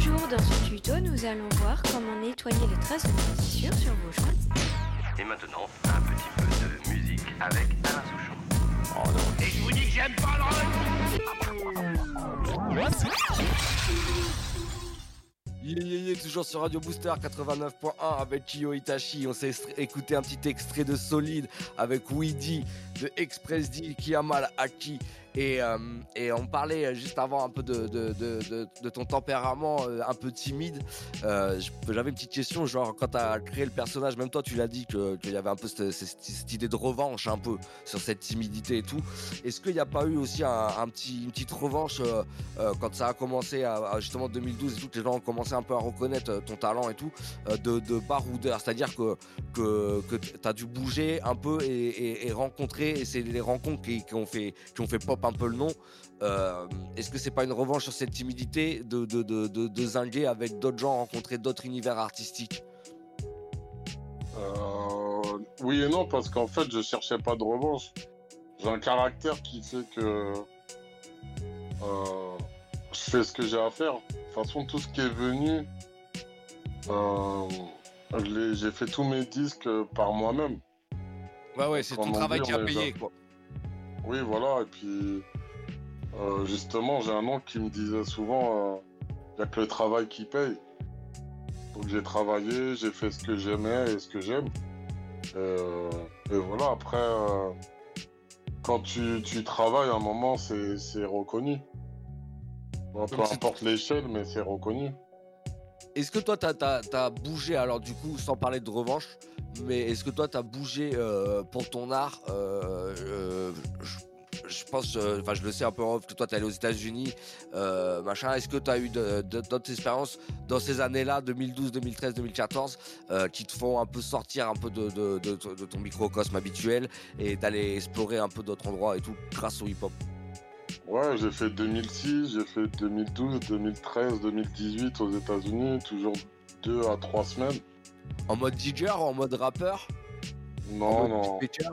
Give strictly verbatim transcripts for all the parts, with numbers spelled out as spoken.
Bonjour, dans ce tuto, nous allons voir comment nettoyer les traces de moisissure sur vos joints. Et maintenant, un petit peu de musique avec Alain Souchon. Oh non. Et je vous dis que j'aime pas le rock. Yeah, yeah, yeah, toujours sur Radio Booster quatre-vingt-neuf point un avec Kiyo Itachi. On s'est extra- écouté un petit extrait de Solide avec Weedy de Express D, Kiyamal Aki. Et, euh, et on parlait juste avant un peu de, de, de, de, de ton tempérament euh, un peu timide. Euh, j'avais une petite question, genre quand tu as créé le personnage, même toi tu l'as dit que, qu'il y avait un peu cette, cette, cette idée de revanche un peu sur cette timidité et tout. Est-ce qu'il n'y a pas eu aussi un, un petit, une petite revanche euh, euh, quand ça a commencé à, à justement deux mille douze et tout, que les gens ont commencé un peu à reconnaître ton talent et tout, euh, de, de baroudeur, c'est-à-dire que, que, que tu as dû bouger un peu et, et, et rencontrer, et c'est les rencontres qui, qui, ont fait, qui ont fait pop un peu le nom. Euh, est-ce que c'est pas une revanche sur cette timidité de, de, de, de, de zinguer avec d'autres gens, rencontrer d'autres univers artistiques? euh, Oui et non, parce qu'en fait, je cherchais pas de revanche. J'ai un caractère qui fait que euh, je fais ce que j'ai à faire. De toute façon, tout ce qui est venu, euh, je l'ai- j'ai fait tous mes disques par moi-même. Ouais, ouais, c'est ton travail qui a payé, quoi. Oui, voilà, et puis euh, justement, j'ai un oncle qui me disait souvent, il n'y a que le travail qui paye. Donc j'ai travaillé, j'ai fait ce que j'aimais et ce que j'aime. Euh, et voilà, après, euh, quand tu, tu travailles, à un moment, c'est, c'est reconnu. Bon, peu importe l'échelle, mais c'est reconnu. Est-ce que toi, t'as, t'as, t'as bougé, alors du coup, sans parler de revanche, mais est-ce que toi, t'as bougé euh, pour ton art euh, euh, je, je pense, enfin, euh, je le sais un peu en off, que toi, t'es allé aux États-Unis, euh, machin. Est-ce que t'as eu de, de, d'autres expériences dans ces années-là, deux mille douze, deux mille treize, deux mille quatorze, euh, qui te font un peu sortir un peu de, de, de, de, de ton microcosme habituel et d'aller explorer un peu d'autres endroits et tout, grâce au hip-hop? Ouais, j'ai fait deux mille six, j'ai fait deux mille douze, deux mille treize, deux mille dix-huit aux États-Unis, toujours deux à trois semaines. En mode D J, en mode rappeur? Non, en mode non. Pitcher?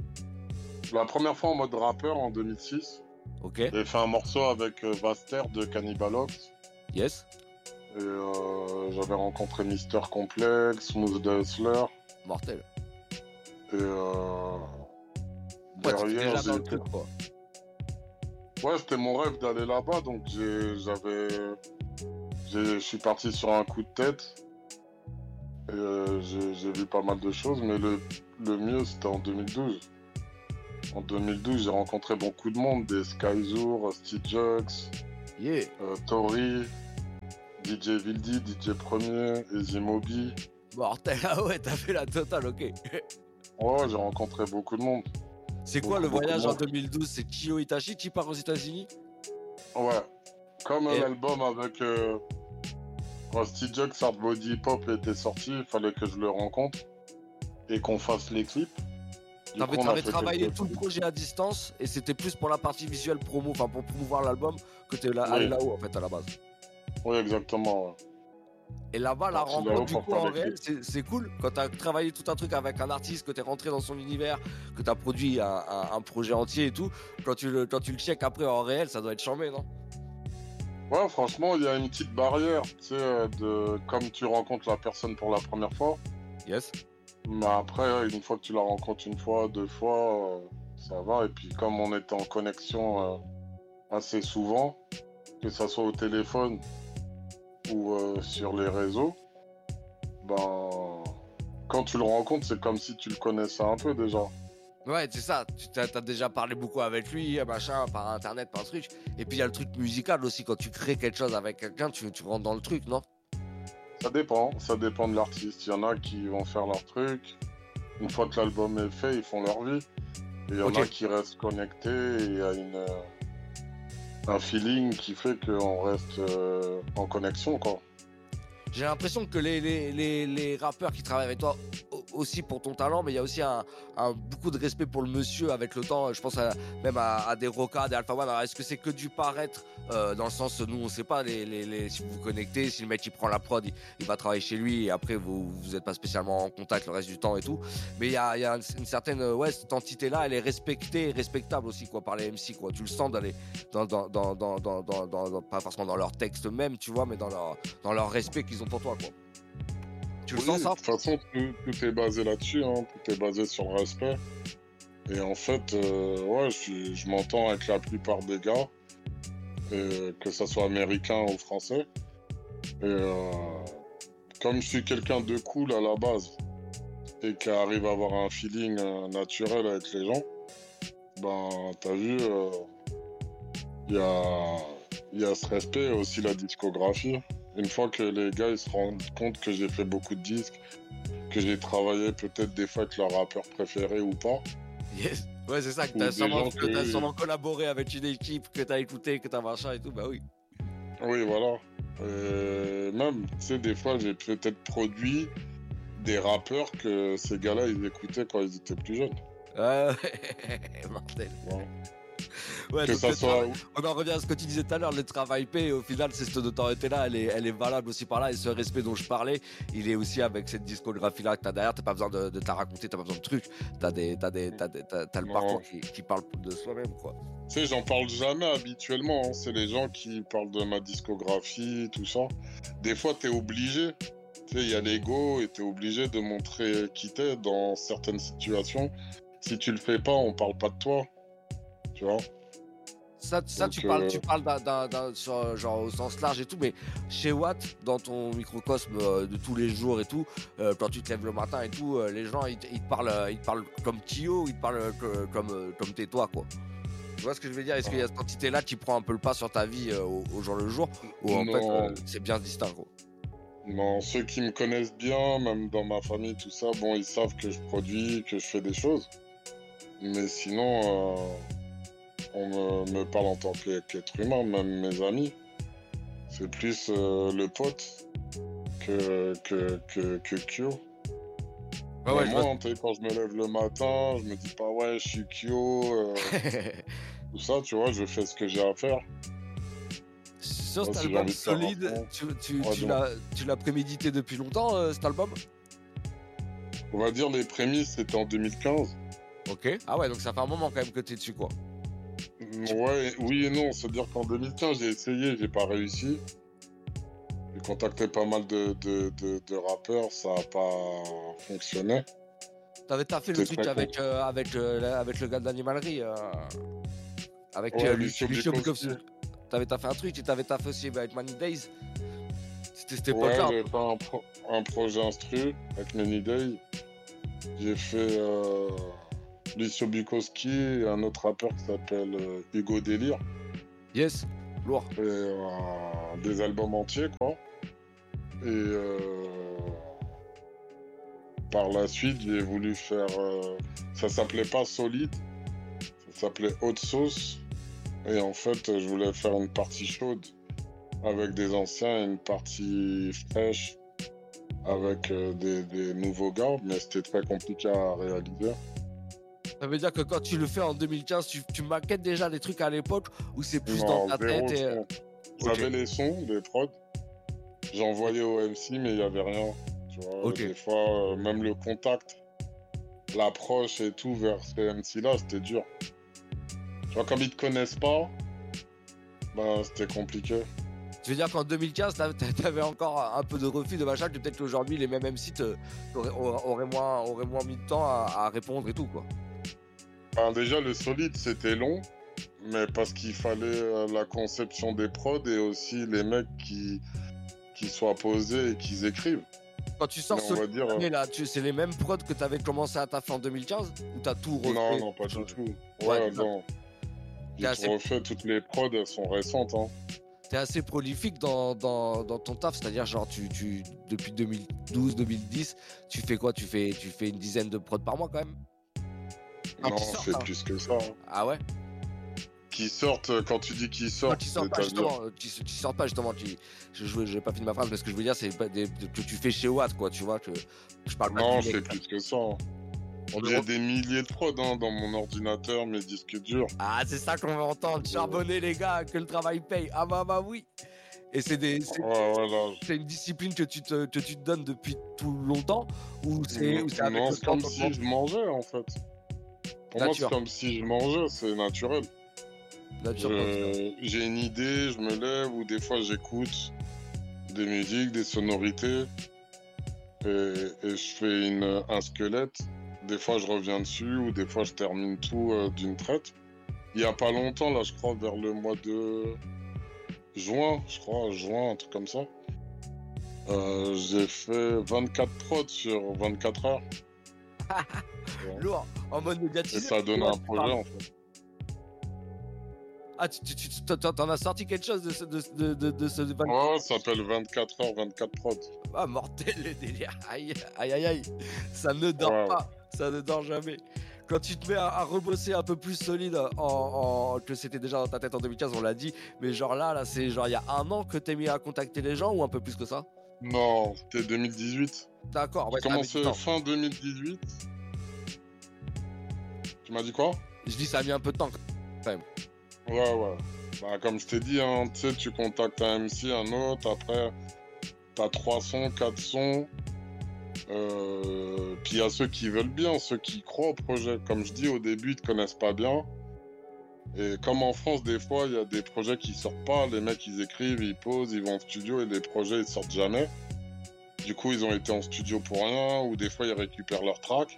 La première fois en mode rappeur en deux mille six. Ok. J'ai fait un morceau avec euh, Vaster de Cannibal Ox. Yes. Et euh, j'avais rencontré Mister Complex, Smooth the Hustler. Mortel. Et euh, ouais, derrière, déjà j'ai dans le été... truc, quoi. Ouais, c'était mon rêve d'aller là-bas, donc j'ai, j'avais, j'ai, je suis parti sur un coup de tête. Et euh, j'ai, j'ai vu pas mal de choses, mais le, le mieux c'était en deux mille douze. En deux mille douze, j'ai rencontré beaucoup de monde, des Skyzour, Steve Jux, yeah. euh, Tori, D J Vildi, D J Premier, Easy Moby. Mortel, ah ouais, t'as fait la totale, ok. Ouais, j'ai rencontré beaucoup de monde. C'est beaucoup, quoi le voyage en de deux mille douze? C'est Kiyo Itachi qui part aux États-Unis? Ouais, comme Et... l'album avec euh, Steve Jux, Hard Body Hip Hop était sorti, il fallait que je le rencontre et qu'on fasse les clips. Du T'avais, coup, t'avais travaillé tout le projet à distance et c'était plus pour la partie visuelle promo, enfin pour promouvoir l'album, que t'es là, oui. là-haut en fait à la base. Oui, exactement. Ouais. Et là-bas, la rencontre du coup en réel, c'est, c'est cool. Quand t'as travaillé tout un truc avec un artiste, que t'es rentré dans son univers, que t'as produit un, un, un projet entier et tout, quand tu le, quand tu le check après en réel, ça doit être charmé, non? Ouais, franchement, il y a une petite barrière, tu sais, de comme tu rencontres la personne pour la première fois. Yes. Mais après, une fois que tu la rencontres une fois, deux fois, euh, ça va. Et puis comme on était en connexion euh, assez souvent, que ça soit au téléphone ou euh, sur les réseaux, ben quand tu le rencontres, c'est comme si tu le connaissais un peu déjà. Ouais, c'est ça, tu t'as, t'as déjà parlé beaucoup avec lui, machin, par internet, par truc. Et puis il y a le truc musical aussi, quand tu crées quelque chose avec quelqu'un, tu, tu rentres dans le truc, non? Ça dépend, ça dépend de l'artiste. Il y en a qui vont faire leur truc. Une fois que l'album est fait, ils font leur vie. Et il y en okay. a qui restent connectés et il y a une, euh, un feeling qui fait qu'on reste euh, en connexion, quoi. J'ai l'impression que les, les, les, les rappeurs qui travaillent avec toi aussi pour ton talent, mais il y a aussi un, un beaucoup de respect pour le monsieur avec le temps. Je pense à, même à, à des Roca, des Alpha One. Alors, est-ce que c'est que du paraître euh, dans le sens, nous, on sait pas les, les, les, si vous vous connectez, si le mec il prend la prod, il, il va travailler chez lui et après vous vous êtes pas spécialement en contact le reste du temps et tout. Mais il y a, il y a une certaine, ouais, cette entité-là, elle est respectée et respectable aussi quoi par les M C quoi. Tu le sens dans les, dans, dans, dans, dans, dans, dans, dans, dans pas forcément dans leur texte même, tu vois, mais dans leur, dans leur respect qu'ils ont pour toi quoi. Tu le Oui, sens ça? de toute façon, tout, tout est basé là-dessus, hein. Tout est basé sur le respect. Et en fait, euh, ouais, je, je m'entends avec la plupart des gars, et que ça soit américain ou français. Et euh, comme je suis quelqu'un de cool à la base et qui arrive à avoir un feeling euh, naturel avec les gens, ben, t'as vu, il euh, y, a, y a ce respect et aussi la discographie. Une fois que les gars ils se rendent compte que j'ai fait beaucoup de disques, que j'ai travaillé peut-être des fois avec leur rappeur préféré ou pas. Yes. Ouais, c'est ça, que Ou t'as des sûrement, gens que que- t'as sûrement collaboré avec une équipe, que t'as écouté, que t'as machin et tout, bah oui. Oui, voilà. Et même, tu sais, des fois, j'ai peut-être produit des rappeurs que ces gars-là, ils écoutaient quand ils étaient plus jeunes. Ouais, mortel. Voilà. Ouais, Que donc ça le soit... travail- on en revient à ce que tu disais tout à l'heure, le travail paie, et au final, c'est cette notoriété-là, elle est, elle est valable aussi par là, et ce respect dont je parlais, il est aussi avec cette discographie-là que t'as derrière, t'as pas besoin de, de te la raconter, t'as pas besoin de trucs, t'as, des, t'as, des, t'as, des- t'as, t'as le Non. parcours qui, qui parle de soi-même, quoi. Tu sais, j'en parle jamais habituellement, hein. C'est les gens qui parlent de ma discographie, tout ça. Des fois, t'es obligé. Tu sais, il y a l'ego et t'es obligé de montrer qui t'es dans certaines situations. Si tu le fais pas, on parle pas de toi. Tu vois? Ça, ça Donc, tu parles, euh, tu parles d'un, d'un, d'un- sur, genre au sens large et tout, mais chez Watt, dans ton microcosme euh, de tous les jours et tout, euh, quand tu te lèves le matin et tout, euh, les gens ils, te- ils te parlent, euh, ils te parlent comme Kyo, ils te parlent euh, que- comme euh, comme t'es toi quoi. Tu vois ce que je veux dire? Est-ce qu'il y a cette entité-là qui prend un peu le pas sur ta vie euh, au, au jour le jour, ou en Non. fait euh, c'est bien distinct gros? Non, ceux qui me connaissent bien, même dans ma famille, tout ça, bon, ils savent que je produis, que je fais des choses. Mais sinon, euh, on me, me parle en tant que- qu'être humain, même mes amis. C'est plus euh, le pote que, que, que, que Kyo. Ouais, Mais ouais, je moi, vois. hein, tu sais, quand je me lève le matin, je me dis pas, ouais, je suis Kyo, euh, tout ça, tu vois, je fais ce que j'ai à faire. Sur Moi, cet si j'ai album envie de faire un solide, son, tu, tu, ouais, tu donc. l'as, tu l'as prémédité depuis longtemps euh, cet album? On va dire les prémices, c'était en deux mille quinze. Ok. Ah ouais, donc ça fait un moment quand même que t'es dessus quoi. Ouais, oui et non. C'est-à-dire qu'en deux mille quinze, j'ai essayé, j'ai pas réussi. J'ai contacté pas mal de, de, de, de rappeurs, ça a pas fonctionné. T'avais taffé le C'était truc très avec, euh, avec, euh, la- avec le gars d'Animalerie. Euh, avec Ouais, euh, Lucio Lucio Bukowski. Bukowski. T'avais taffé un truc, et t'avais taffé aussi avec Many Days. C'était cette Ouais, époque-là. j'ai fait un, pro- un projet instru avec Many Day. J'ai fait euh, Lucio Bukowski et un autre rappeur qui s'appelle euh, Hugo Délire. Yes, lourd. Et euh, des albums entiers, quoi. Et euh, par la suite, j'ai voulu faire. euh, ça s'appelait pas Solide, ça s'appelait Haute Sauce. Et en fait, je voulais faire une partie chaude avec des anciens et une partie fraîche avec euh, des, des nouveaux gars, mais c'était très compliqué à réaliser. Ça veut dire que quand tu le fais en deux mille quinze, tu, tu maquettes déjà des trucs à l'époque ou c'est plus dans Non, ta zéro tête et... euh, son. J'avais les sons, les prods. J'envoyais au M C, mais il n'y avait rien. Tu vois, Ok. des fois, euh, même le contact, l'approche et tout vers ces M C-là, c'était dur. Tu vois, comme ils te connaissent pas, bah, c'était compliqué. Tu veux dire qu'en deux mille quinze, t'avais t'avais encore un peu de refus de machin, que peut-être qu'aujourd'hui, les mêmes M C te- auraient, auraient moins, auraient moins mis de temps à, à répondre et tout, quoi. Ben, déjà, le solide, c'était long, mais parce qu'il fallait euh, la conception des prods et aussi les mecs qui, qui soient posés et qui écrivent. Quand tu sors Mais on ce va dire, euh, là, tu, c'est les mêmes prods que t'avais commencé à taffer en deux mille quinze ou t'as tout refait? Non, non, pas du changé? tout. Ouais, Ouais, c'est ça. non. T'es J'ai assez- tout refait, toutes les prods, elles sont récentes. Hein. T'es assez prolifique dans, dans, dans ton taf, c'est-à-dire genre tu, tu depuis deux mille douze deux mille dix, tu fais quoi? Tu fais tu fais une dizaine de prods par mois quand même? Ah, Non, qui je sort, fais ça. plus que ça. hein. Ah ouais? Qui Qui sortent, quand tu dis qu'ils sortent, quand ils sortent pas c'est-à-dire... justement, tu, tu sortes pas justement, tu, je, je, je vais pas finir ma phrase, mais ce que je veux dire, c'est pas des, que tu fais chez Watt, quoi, tu vois, que je parle pas Non, de je fais plus que ça. Hein. J'ai des milliers de prods hein, dans mon ordinateur, mes disques durs. Ah, c'est ça qu'on veut entendre, charbonner les gars, que le travail paye. Ah bah bah oui. Et c'est des, c'est, Ouais, voilà. c'est une discipline que tu te, que tu te donnes depuis tout longtemps, ou c'est, ou c'est avec Non, le c'est temps comme de- si je mangeais en fait. Pour moi, Nature. c'est comme si je mangeais, c'est naturel. Nature, Je- J'ai une idée, je me lève ou des fois j'écoute des musiques, des sonorités et, et je fais une, un squelette. Des fois je reviens dessus ou des fois je termine tout euh, d'une traite. Il y a pas longtemps, là je crois vers le mois de juin, je crois, juin, un truc comme ça. Euh, j'ai fait vingt-quatre prods sur vingt-quatre heures. lourd, en mode Et médiatisé. ça a donné un projet en fait. Ah, tu, tu, tu t'en- t'en as sorti quelque chose de ce, de, de, de, de ce vingt- Ouais, ça s'appelle vingt-quatre heures, vingt-quatre prods. Ah, mortel le délire. Aïe, aïe, aïe, aïe. Ça ne dort Ouais. pas. Ça ne dort jamais. Quand tu te mets à, à rebosser un peu plus solide, en, en- que c'était déjà dans ta tête en deux mille quinze, on l'a dit, mais genre là, là c'est genre il y a un an que t'es mis à contacter les gens ou un peu plus que ça? Non, c'était deux mille dix-huit. D'accord, ouais, J'ai ça a mis du commencé temps. fin deux mille dix-huit. Tu m'as dit quoi? Je dis ça a mis un peu de temps. Ouais, ouais. Bah, comme je t'ai dit, hein, tu sais, tu contactes un M C, un autre, après, t'as trois sons, quatre sons. Euh... Puis il y a ceux qui veulent bien, ceux qui croient au projet. Comme je dis, au début, ils te connaissent pas bien. Et comme en France, des fois, il y a des projets qui sortent pas. Les mecs, ils écrivent, ils posent, ils vont en studio et les projets, ils sortent jamais. Du coup, ils ont été en studio pour rien, ou des fois, ils récupèrent leur track.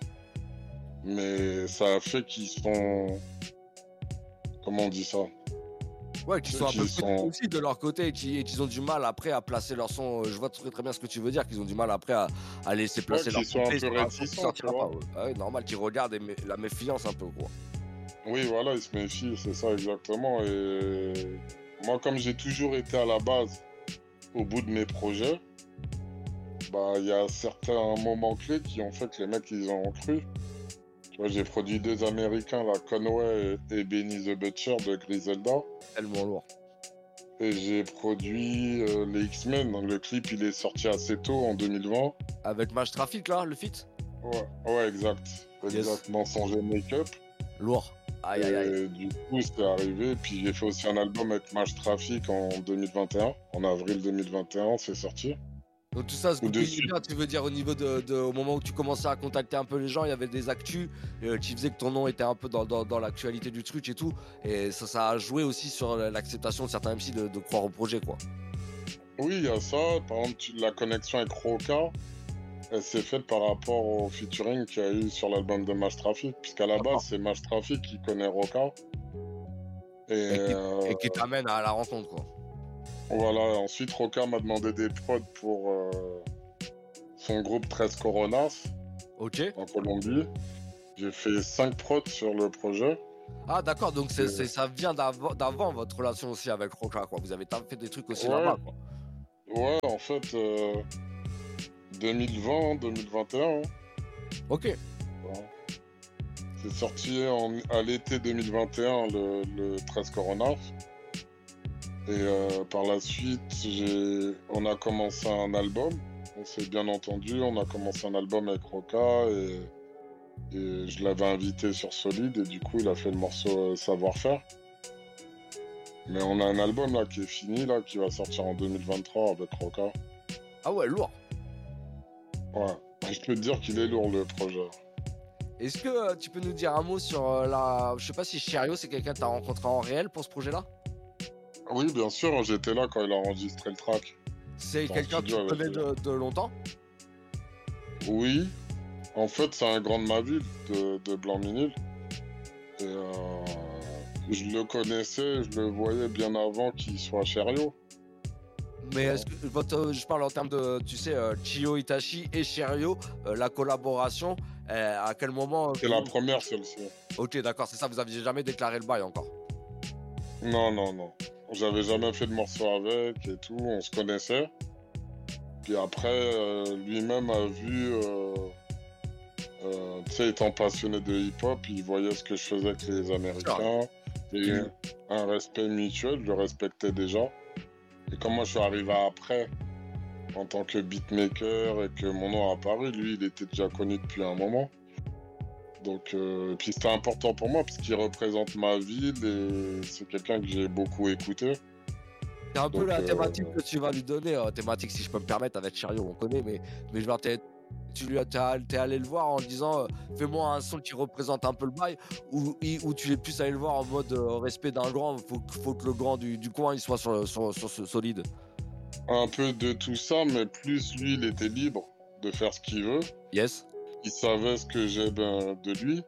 Mais ça a fait qu'ils sont... Comment on dit ça? Ouais, qui Ceux sont un qui peu sont- frustrés aussi de leur côté et qui, et qu'ils ont du mal après à placer leur son. Je vois très, très bien ce que tu veux dire, qu'ils ont du mal après à, à laisser placer Ouais, leur qu'ils sont un couplet peu sur son qui réticents, sortira tu vois. pas, ouais. Ah ouais, normal, qu'ils regardent et mé- la méfiance un peu, quoi. Oui, voilà, ils se méfient, c'est ça exactement. Et moi, comme j'ai toujours été à la base au bout de mes projets, bah, il y a certains moments clés qui ont fait que les mecs, ils ont cru. Tu vois, j'ai produit deux Américains, là, Conway et, et Benny the Butcher de Griselda. Tellement lourd. Et j'ai produit euh, les X-Men. Donc, le clip, il est sorti assez tôt, en deux mille vingt. Avec Mage Traffic, là, le feat? Ouais, ouais, exact. Yes. Exact, mensonger make-up. Lourd. Aïe, aïe, aïe. Et du coup, c'est arrivé. Puis j'ai fait aussi un album avec Mage Traffic en deux mille vingt et un. En avril deux mille vingt et un, c'est sorti. Donc tout ça, ce Ou que dessus. bien, tu veux dire au niveau de, de- au moment où tu commençais à contacter un peu les gens, il y avait des actus euh, qui faisaient que ton nom était un peu dans, dans, dans l'actualité du truc et tout. Et ça, ça a joué aussi sur l'acceptation de certains M C de, de croire au projet, quoi. Oui, il y a ça. Par exemple, tu- la connexion avec Roca, elle s'est faite par rapport au featuring qu'il y a eu sur l'album de Mage Traffic. Puisqu'à la D'accord. base, c'est Mage Traffic qui connaît Roca. Et, Et qui, euh, et qui t'amène à la rencontre, quoi. voilà. Ensuite, Roca m'a demandé des prods pour euh, son groupe treize Coronas Ok. en Colombie. J'ai fait cinq prods sur le projet. Ah d'accord, donc c'est, Euh. c'est- ça vient d'avant, d'avant votre relation aussi avec Roca, quoi. Vous avez fait des trucs aussi Ouais. là-bas, quoi. Ouais, en fait, euh, deux mille vingt, deux mille vingt et un. hein. Ok. Voilà. C'est sorti en- à l'été deux mille vingt et un, le, le treize Coronas. Et euh, par la suite, j'ai... on a commencé un album. On s'est bien entendu. On a commencé un album avec Roca et, et je l'avais invité sur Solide et du coup, il a fait le morceau euh, Savoir-faire. Mais on a un album là qui est fini, là, qui va sortir en deux mille vingt-trois avec Roca. Ah ouais, lourd. Ouais. Je peux te dire qu'il est lourd le projet. Est-ce que euh, tu peux nous dire un mot sur euh, la... Je sais pas si Cherio, c'est quelqu'un que t'as rencontré en réel pour ce projet-là? Oui, bien sûr, j'étais là quand il a enregistré le track. C'est Dans quelqu'un le que tu studio connais avec de, de longtemps? Oui, en fait, c'est un grand de ma ville, de, de Blanc-Minil. Et euh, je le connaissais, je le voyais bien avant qu'il soit Cherio. Mais est-ce que votre, je parle en termes de, tu sais, euh, Chiyo Itachi et Cherio, euh, la collaboration, euh, à quel moment euh, C'est la première, celle-ci. Ok, d'accord, c'est ça, vous aviez jamais déclaré le bail encore. Non, non, non. J'avais jamais fait de morceau avec et tout, on se connaissait. Puis après, euh, lui-même a vu, euh, euh, tu sais, étant passionné de hip-hop, il voyait ce que je faisais avec les Américains. Et un respect mutuel, je le respectais déjà. Et comme moi je suis arrivé après, en tant que beatmaker, et que mon nom a apparu, lui il était déjà connu depuis un moment. Donc, euh, et puis c'était important pour moi, parce qu'il représente ma ville, et c'est quelqu'un que j'ai beaucoup écouté. C'est un peu Donc, la euh, thématique que tu vas lui donner, euh, thématique si je peux me permettre, avec Chariot on connaît, mais, mais genre t'es, tu lui as, t'es, all- t'es allé le voir en disant euh, fais-moi un son qui représente un peu le bail, ou, i- ou tu es plus allé le voir en mode euh, respect d'un grand, faut, que- faut que le grand du, du coin il soit sur, sur, sur ce solide. Un peu de tout ça, mais plus lui il était libre de faire ce qu'il veut. Yes. Il savait ce que j'aime euh, de lui.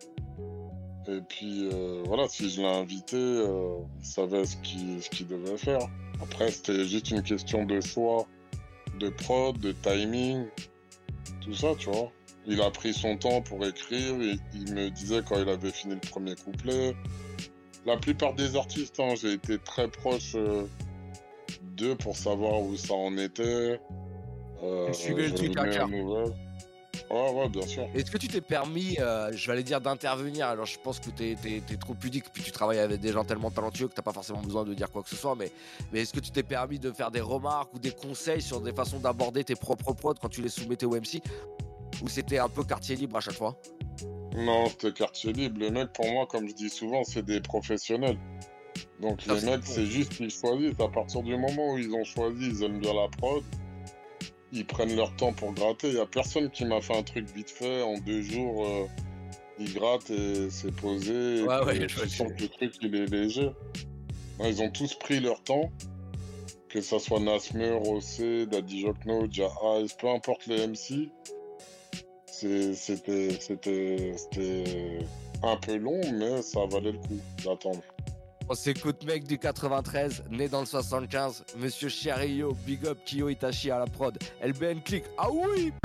Et puis euh, voilà, si je l'ai invité, euh, il savait ce qu'il ce qu'il devait faire. Après, c'était juste une question de choix, de prod, de timing, tout ça, tu vois. Il a pris son temps pour écrire, et il me disait quand il avait fini le premier couplet. La plupart des artistes, hein, j'ai été très proche euh, d'eux pour savoir où ça en était. Euh, Tu suivais le je truc à venais cœur. aux nouvelles. Ouais, ouais, bien sûr. Est-ce que tu t'es permis, euh, je vais aller dire d'intervenir, alors je pense que t'es, t'es, t'es trop pudique, puis tu travailles avec des gens tellement talentueux que t'as pas forcément besoin de dire quoi que ce soit, mais, mais est-ce que tu t'es permis de faire des remarques ou des conseils sur des façons d'aborder tes propres prods quand tu les soumettais au M C, ou c'était un peu quartier libre à chaque fois? Non, c'était quartier libre. Les mecs, pour moi, comme je dis souvent, c'est des professionnels. Donc Ah, les c'est mecs, bon. c'est juste qu'ils choisissent. À partir du moment où ils ont choisi, ils aiment bien la prod, ils prennent leur temps pour gratter. Il n'y a personne qui m'a fait un truc vite fait. En deux jours, euh, ils grattent et c'est posé. Et Ouais, que ouais, je tu vois sens que- que le truc, il est léger. Non, ils ont tous pris leur temps. Que ça soit Nasmer, Rossé, Daddy Jokno, Jah Ice, peu importe les M C. C'est- C'était c'était- c'était un peu long, mais ça valait le coup d'attendre. On s'écoute mec du quatre-vingt-treize, né dans le soixante-quinze, Monsieur Chariot, big up Kyo Itachi à la prod, L B N click, ah oui!